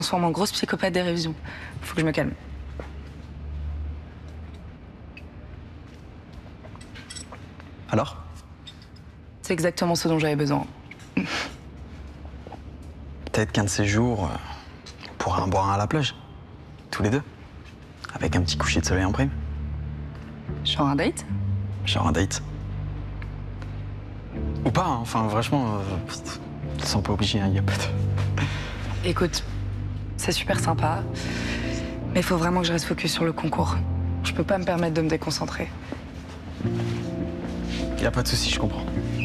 transforme en grosse psychopathe des révisions. Faut que je me calme. Alors? C'est exactement ce dont j'avais besoin. Peut-être qu'un de ces jours, on pourra en boire un à la plage. Tous les deux. Avec un petit coucher de soleil en prime. Genre un date? Genre un date. Ou pas, hein. Enfin, franchement, ils sont pas obligés, il y a pas de... Écoute, c'est super sympa, mais il faut vraiment que je reste focus sur le concours. Je peux pas me permettre de me déconcentrer. Y a pas de souci, je comprends.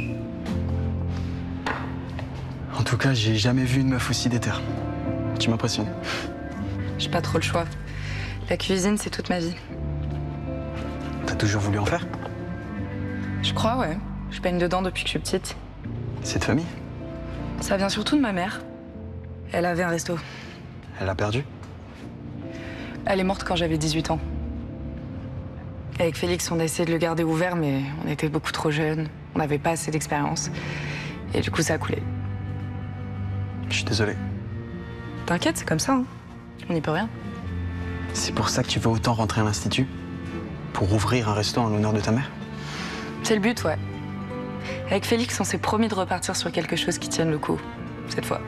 En tout cas, j'ai jamais vu une meuf aussi déterre. Tu m'impressionnes. J'ai pas trop le choix. La cuisine, c'est toute ma vie. T'as toujours voulu en faire? Je crois, ouais. Je baigne dedans depuis que je suis petite. C'est de famille? Ça vient surtout de ma mère. Elle avait un resto. Elle a perdu? Elle est morte quand j'avais 18 ans. Avec Félix, on a essayé de le garder ouvert, mais on était beaucoup trop jeunes. On n'avait pas assez d'expérience. Et du coup, ça a coulé. Je suis désolé. T'inquiète, c'est comme ça, hein. On n'y peut rien. C'est pour ça que tu veux autant rentrer à l'Institut? Pour ouvrir un resto en l'honneur de ta mère? C'est le but, ouais. Avec Félix, on s'est promis de repartir sur quelque chose qui tienne le coup. Cette fois.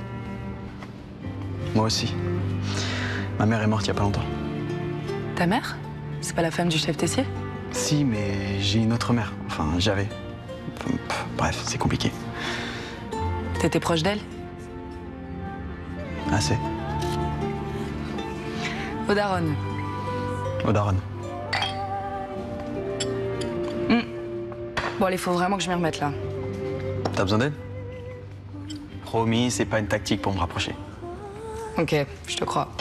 Moi aussi. Ma mère est morte il y a pas longtemps. Ta mère? C'est pas la femme du chef Tessier? Si, mais j'ai une autre mère. Enfin, j'avais. Bref, c'est compliqué. T'étais proche d'elle? Assez. Odaron. Odaron. Bon, allez, faut vraiment que je m'y remette, là. T'as besoin d'aide? Promis, c'est pas une tactique pour me rapprocher. Ok, je te crois.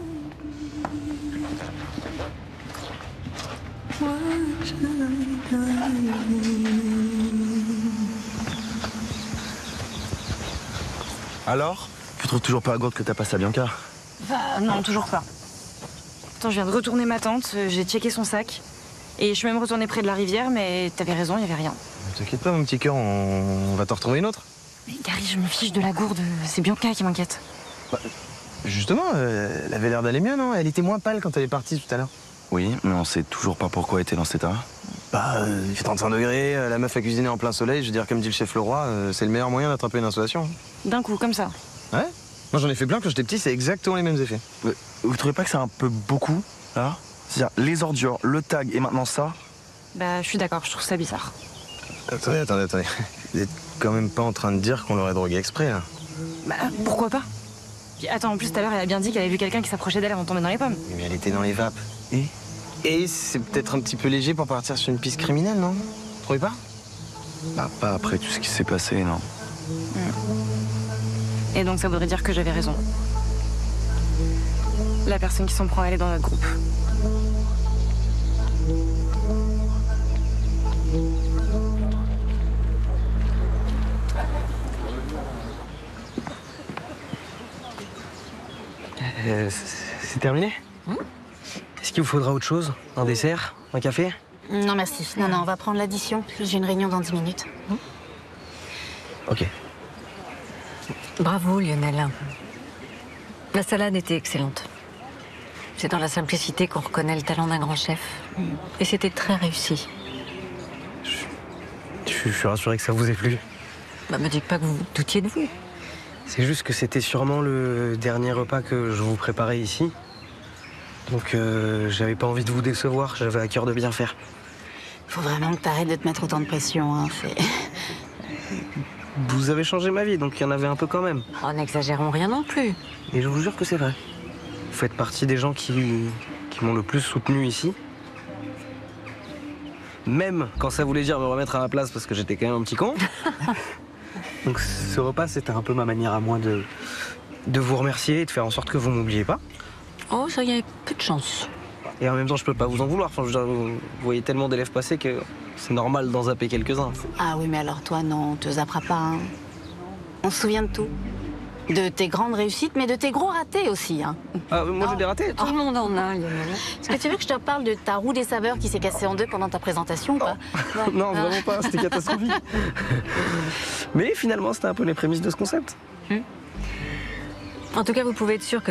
Alors? Tu trouves toujours pas à Gourde que t'as passé à Bianca? Bah non, toujours pas. Attends, je viens de retourner ma tante, j'ai checké son sac. Et je suis même retournée près de la rivière, mais t'avais raison, il y avait rien. T'inquiète pas, mon petit cœur, on va t'en retrouver une autre. Mais Gary, je me fiche de la gourde, c'est Bianca qui m'inquiète. Bah, justement, elle avait l'air d'aller mieux, non? Elle était moins pâle quand elle est partie tout à l'heure. Oui, mais on sait toujours pas pourquoi elle était dans cet état. Bah, il fait 35 degrés, la meuf a cuisiné en plein soleil, je veux dire, comme dit le chef Leroy, c'est le meilleur moyen d'attraper une insolation. D'un coup, comme ça. Ouais? Moi j'en ai fait plein quand j'étais petit, c'est exactement les mêmes effets. Vous trouvez pas que c'est un peu beaucoup, là? C'est-à-dire les ordures, le tag et maintenant ça? Bah, je suis d'accord, je trouve ça bizarre. Attendez. Vous êtes quand même pas en train de dire qu'on l'aurait drogué exprès, là? Bah, pourquoi pas? Puis, attends, en plus, tout à l'heure, elle a bien dit qu'elle avait vu quelqu'un qui s'approchait d'elle avant de tomber dans les pommes. Mais elle était dans les vapes. Et c'est peut-être un petit peu léger pour partir sur une piste criminelle, non? Vous trouvez pas? Bah, pas après tout ce qui s'est passé, non. Et donc, ça voudrait dire que j'avais raison. La personne qui s'en prend, elle est dans notre groupe. C'est terminé? Est-ce qu'il vous faudra autre chose? Un dessert? Un café? Non, merci. Non, on va prendre l'addition. J'ai une réunion dans 10 minutes. Ok. Bravo, Lionel. La salade était excellente. C'est dans la simplicité qu'on reconnaît le talent d'un grand chef. Et c'était très réussi. Je suis rassuré que ça vous ait plu. Bah, me dites pas que vous doutiez de vous. C'est juste que c'était sûrement le dernier repas que je vous préparais ici. Donc j'avais pas envie de vous décevoir, j'avais à cœur de bien faire. Faut vraiment que t'arrêtes de te mettre autant de pression, hein. Vous avez changé ma vie, donc il y en avait un peu quand même. Oh, n'exagérons rien non plus. Et je vous jure que c'est vrai. Vous faites partie des gens qui m'ont le plus soutenu ici. Même quand ça voulait dire me remettre à ma place parce que j'étais quand même un petit con. Donc ce repas, c'était un peu ma manière à moi de vous remercier et de faire en sorte que vous m'oubliez pas. Oh, ça y avait peu de chance. Et en même temps, je peux pas vous en vouloir. Enfin, je veux dire, vous voyez tellement d'élèves passer que c'est normal d'en zapper quelques-uns. Ah oui, mais alors toi, non, on te zappera pas, hein. On se souvient de tout. De tes grandes réussites, mais de tes gros ratés aussi, hein. Ah, moi j'ai des ratés. Tout le monde en a, Lionel. Est-ce que tu veux que je te parle de ta roue des saveurs qui s'est cassée en deux pendant ta présentation ou pas? Non, vraiment pas, c'était catastrophique. Mais finalement, c'était un peu les prémices de ce concept. En tout cas, vous pouvez être sûr que